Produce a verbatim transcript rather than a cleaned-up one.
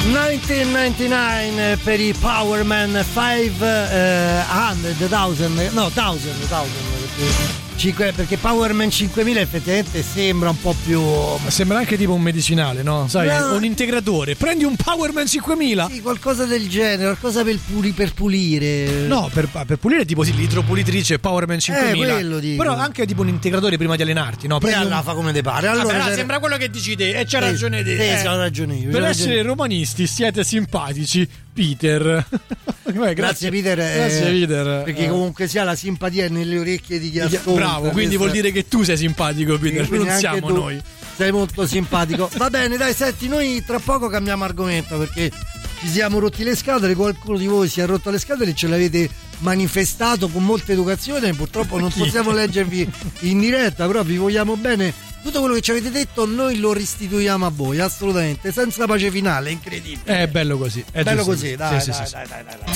millenovecentonovantanove per i Powerman cinquecento, no, mille, mille, cinque, perché Powerman cinquemila effettivamente sembra un po' più, ma sembra anche tipo un medicinale, no? Sai, no. Un integratore. Prendi un Powerman cinquemila. Sì, qualcosa del genere, qualcosa per, puli, per pulire. No, per, per pulire tipo sì, l'idropulitrice Powerman cinquemila. Eh, quello dico. Però anche tipo un integratore prima di allenarti, no? Prendi E allora un... fa come te pare. Allora Vabbè, sembra quello che dici te e c'ha eh, ragione te. Eh, eh. c'ha ragione io. Per c'ha essere ragione. romanisti siete simpatici, Peter. Grazie, grazie Peter. Grazie eh, Peter. Perché eh. comunque sia la simpatia è nelle orecchie di chi ascolta. Bravo, quindi vuol dire che tu sei simpatico, Peter, quindi non siamo tu noi. Sei molto simpatico. Va bene, dai, senti, noi tra poco cambiamo argomento perché ci siamo rotti le scatole, qualcuno di voi si è rotto le scatole e ce l'avete manifestato con molta educazione, purtroppo non possiamo leggervi in diretta, però vi vogliamo bene. Tutto quello che ci avete detto noi lo restituiamo a voi, assolutamente, senza pace finale, incredibile. È bello così, è bello giusto. così, dai, sì, dai, sì, dai, sì. dai, dai, dai.